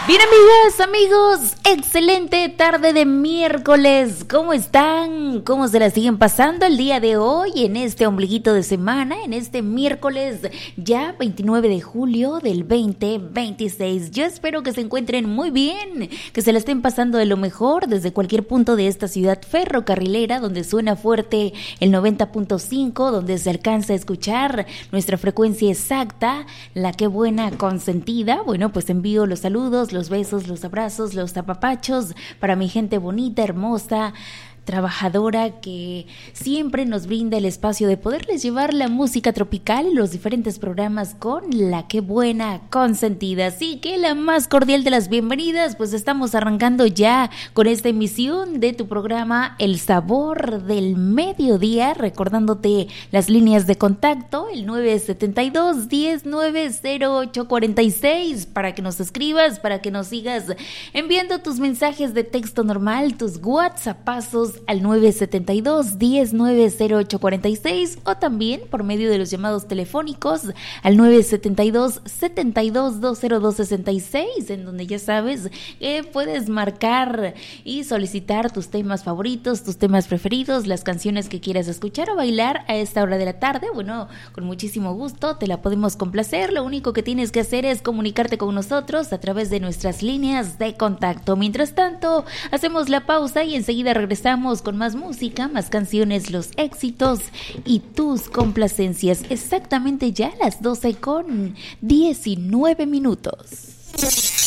Bien, amigas, amigos, excelente tarde de miércoles. ¿Cómo están? ¿Cómo se la siguen pasando el día de hoy en este ombliguito de semana, en este miércoles ya 29 de julio del 2026? Yo espero que se encuentren muy bien, que se la estén pasando de lo mejor desde cualquier punto de esta ciudad ferrocarrilera donde suena fuerte el 90.5, donde se alcanza a escuchar nuestra frecuencia exacta, la que buena consentida. Bueno, pues envío los saludos, los besos, los abrazos, los apapachos para mi gente bonita, hermosa, trabajadora, que siempre nos brinda el espacio de poderles llevar la música tropical y los diferentes programas con la que buena consentida. Así que la más cordial de las bienvenidas, pues estamos arrancando ya con esta emisión de tu programa El Sabor del Mediodía, recordándote las líneas de contacto, el 972-10-90846, para que nos escribas, para que nos sigas enviando tus mensajes de texto normal, tus WhatsAppazos al 972-10-90846 o también por medio de los llamados telefónicos al 972-72-20266, en donde ya sabes que puedes marcar y solicitar tus temas favoritos, tus temas preferidos, las canciones que quieras escuchar o bailar a esta hora de la tarde. Bueno, con muchísimo gusto te la podemos complacer. Lo único que tienes que hacer es comunicarte con nosotros a través de nuestras líneas de contacto. Mientras tanto, hacemos la pausa y enseguida regresamos con más música, más canciones, los éxitos y tus complacencias. Exactamente ya a las 12:19.